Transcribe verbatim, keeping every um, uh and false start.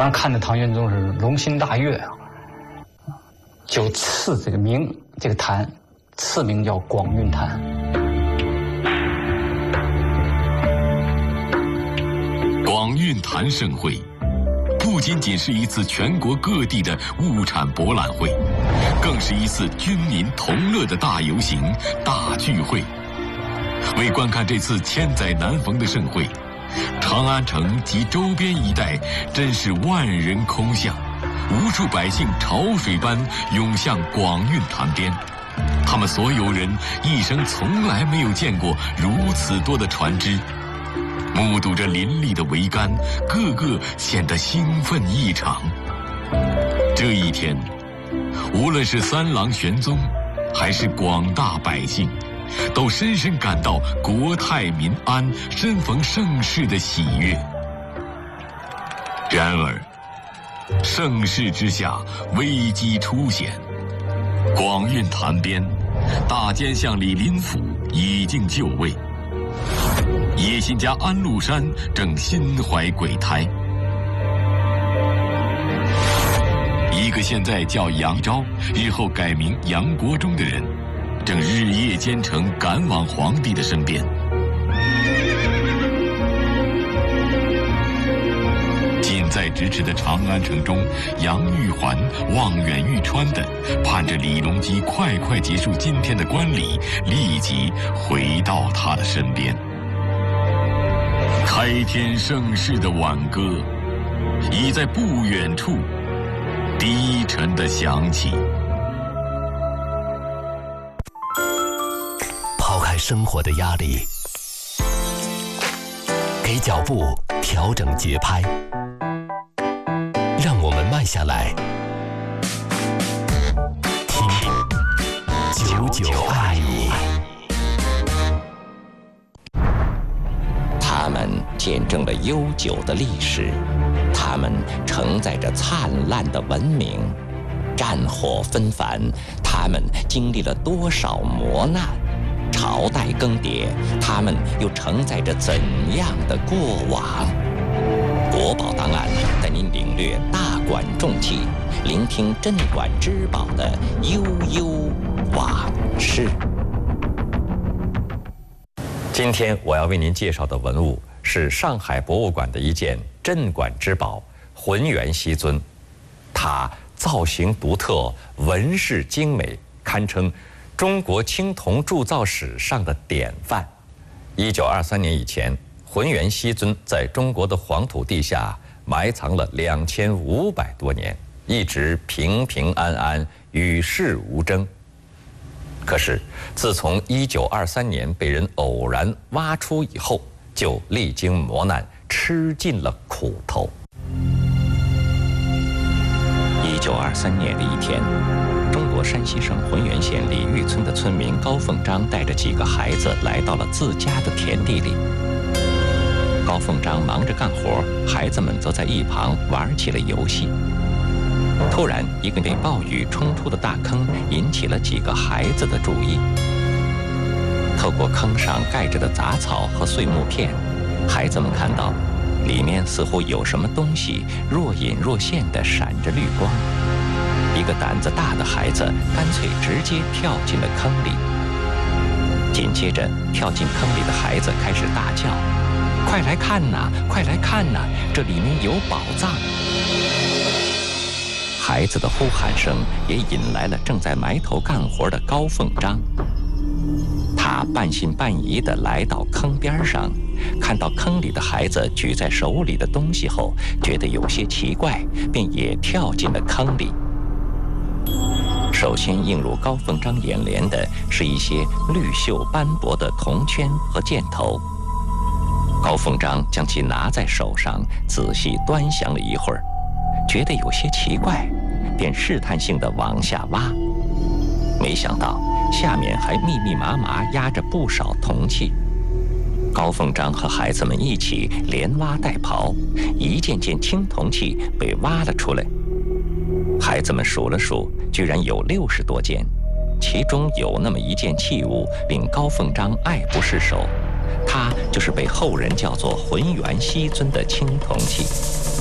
当时看着唐玄宗是龙心大悦啊，就赐这个名，这个坛赐名叫广运坛。 广运坛盛会不仅仅是一次全国各地的物产博览会，更是一次军民同乐的大游行、大聚会。为观看这次千载难逢的盛会，长安城及周边一带真是万人空巷，无数百姓潮水般涌向广运坛边。他们所有人一生从来没有见过如此多的船只，目睹着林立的桅杆，个个显得兴奋异常。这一天，无论是三郎玄宗，还是广大百姓，都深深感到国泰民安、身逢盛世的喜悦。然而，盛世之下，危机出现。广运坛边，大奸相李林甫已经就位，野心家安禄山正心怀鬼胎，一个现在叫杨昭，日后改名杨国忠的人，正日夜兼程赶往皇帝的身边。近在咫尺的长安城中，杨玉环望眼欲穿的盼着李隆基快快结束今天的观礼，立即回到他的身边。开天盛世的挽歌已在不远处低沉地响起。 抛开生活的压力，给脚步调整节拍，让我们慢下来，听久久爱你。 他们见证了悠久的历史，他们承载着灿烂的文明。战火纷繁，他们经历了多少磨难？朝代更迭，他们又承载着怎样的过往？国宝档案带您领略大馆重器，聆听镇馆之宝的悠悠往事。今天我要为您介绍的文物是上海博物馆的一件镇馆之宝——浑元西尊。它造型独特，纹饰精美，堪称中国青铜铸造史上的典范。一九二三年以前，浑元西尊在中国的黄土地下埋藏了两千五百多年，一直平平安安，与世无争。可是，自从一九二三年被人偶然挖出以后，就历经磨难，吃尽了苦头。一九二三年的一天，中国山西省浑源县李峪村的村民高凤章带着几个孩子来到了自家的田地里。高凤章忙着干活，孩子们则在一旁玩起了游戏。突然，一个被暴雨冲出的大坑引起了几个孩子的注意。透过坑上盖着的杂草和碎木片，孩子们看到里面似乎有什么东西若隐若现地闪着绿光。一个胆子大的孩子干脆直接跳进了坑里。紧接着，跳进坑里的孩子开始大叫：“快来看呐，快来看呐，这里面有宝藏！”孩子的呼喊声也引来了正在埋头干活的高凤章。他半信半疑地来到坑边上，看到坑里的孩子举在手里的东西后，觉得有些奇怪，便也跳进了坑里。首先映入高凤章眼帘的是一些绿锈斑驳的铜圈和箭头。高凤章将其拿在手上，仔细端详了一会儿，觉得有些奇怪，便试探性地往下挖。没想到下面还密密麻麻压着不少铜器。高凤章和孩子们一起连挖带刨，一件件青铜器被挖了出来。孩子们数了数，居然有六十多件，其中有那么一件器物令高凤章爱不释手，它就是被后人叫做浑元西尊的青铜器。